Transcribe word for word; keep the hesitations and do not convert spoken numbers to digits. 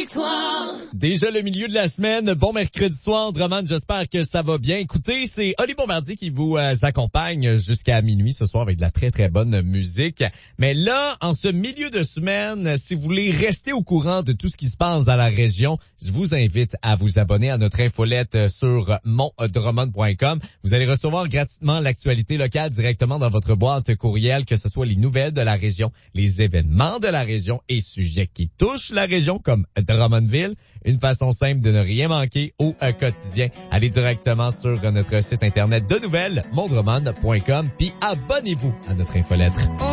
victoire. Déjà le milieu de la semaine, bon mercredi soir, Drummond, j'espère que ça va bien. Écoutez, c'est Oli Bombardier qui vous euh, accompagne jusqu'à minuit ce soir avec de la très très bonne musique. Mais là, en ce milieu de semaine, si vous voulez rester au courant de tout ce qui se passe dans la région, je vous invite à vous abonner à notre infolette sur mon drummond point com. Vous allez recevoir gratuitement l'actualité locale directement dans votre boîte courriel, que ce soit les nouvelles de la région, les événements de la région et sujets qui touchent la région comme Drummondville. Une façon simple de ne rien manquer au euh, quotidien. Allez directement sur notre site internet de nouvelles, mon drummond point com, puis abonnez-vous à notre infolettre.